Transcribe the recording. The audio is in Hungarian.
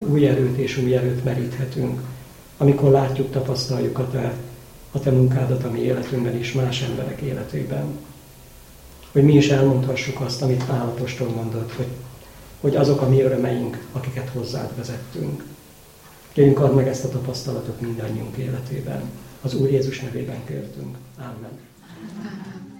új erőt meríthetünk, amikor látjuk, tapasztaljuk a Te munkádat a mi életünkben és más emberek életében. Hogy mi is elmondhassuk azt, amit Pál apostol mondott, hogy azok a mi örömeink, akiket hozzád vezettünk. Kérjünk, add meg ezt a tapasztalatot mindannyiunk életében. Az Úr Jézus nevében kértünk. Amen.